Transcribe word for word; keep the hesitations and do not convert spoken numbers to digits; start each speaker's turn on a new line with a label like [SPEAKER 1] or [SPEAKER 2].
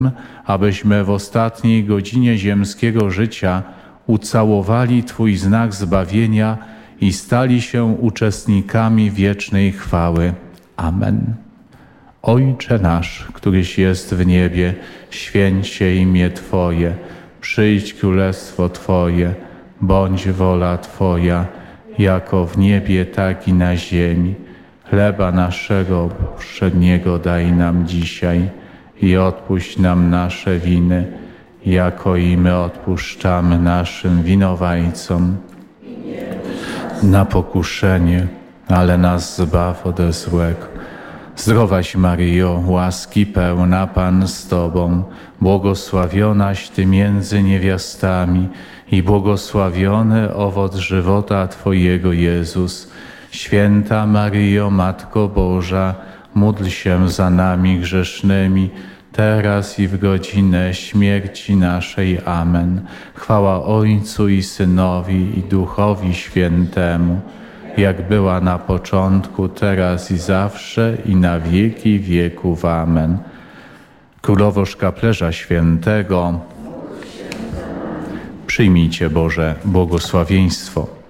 [SPEAKER 1] abyśmy w ostatniej godzinie ziemskiego życia ucałowali Twój znak zbawienia i stali się uczestnikami wiecznej chwały. Amen. Ojcze nasz, któryś jest w niebie, święć się imię Twoje, przyjdź królestwo Twoje, bądź wola Twoja, jako w niebie, tak i na ziemi. Chleba naszego powszedniego daj nam dzisiaj i odpuść nam nasze winy, jako i my odpuszczamy naszym winowajcom. Na pokuszenie, ale nas zbaw ode złego. Zdrowaś Maryjo, łaski pełna, Pan z Tobą, błogosławionaś Ty między niewiastami i błogosławiony owoc żywota Twojego Jezus. Święta Maryjo, Matko Boża, módl się za nami grzesznymi, teraz i w godzinę śmierci naszej. Amen. Chwała Ojcu i Synowi, i Duchowi Świętemu, jak była na początku, teraz i zawsze, i na wieki wieków. Amen. Królowo Szkaplerza Świętego, przyjmijcie Boże błogosławieństwo.